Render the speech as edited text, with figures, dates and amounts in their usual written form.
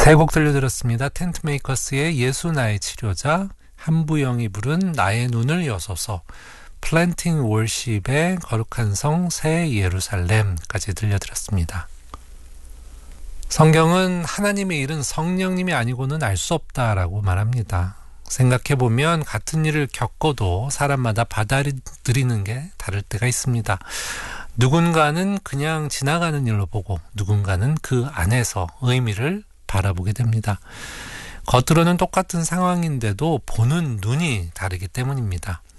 세 곡 들려드렸습니다. 텐트메이커스의 예수 나의 치료자, 한부영이 부른 나의 눈을 여소서, 플랜팅 월십의 거룩한 성 새 예루살렘까지 들려드렸습니다. 성경은 하나님의 일은 성령님이 아니고는 알 수 없다라고 말합니다. 생각해보면 같은 일을 겪어도 사람마다 받아들이는 게 다를 때가 있습니다. 누군가는 그냥 지나가는 일로 보고 누군가는 그 안에서 의미를 바라보게 됩니다. 겉으로는 똑같은 상황인데도 보는 눈이 다르기 때문입니다.